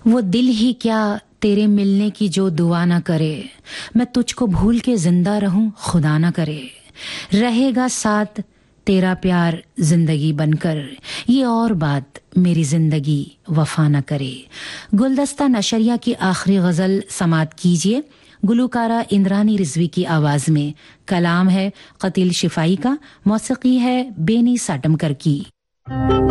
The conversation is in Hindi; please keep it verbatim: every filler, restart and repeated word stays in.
वो दिल ही क्या तेरे मिलने की जो दुआ ना करे, मैं तुझको भूल के जिंदा रहूं खुदा ना करे। रहेगा साथ तेरा प्यार जिंदगी बनकर, ये और बात मेरी जिंदगी वफा न करे। गुलदस्ता नशरिया की आखिरी गजल समात कीजिए। गुलूकारा इंद्रानी रिजवी की आवाज में। कलाम है कतील शिफाई का, मौसीकी है बेनी साटमकर की।